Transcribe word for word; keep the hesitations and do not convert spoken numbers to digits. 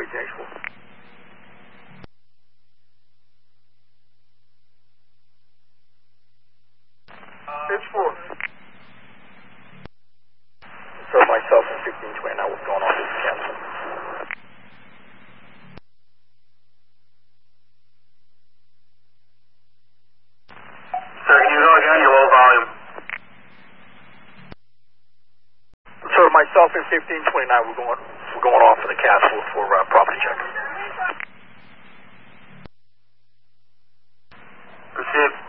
eighteen H four. H four. So myself and fifteen twenty-nine, what's going on with the cancel? Sir, can you go again? You're low volume. So myself and fifteen twenty-nine, we're going, we're going off for the castle for uh, property check. Received.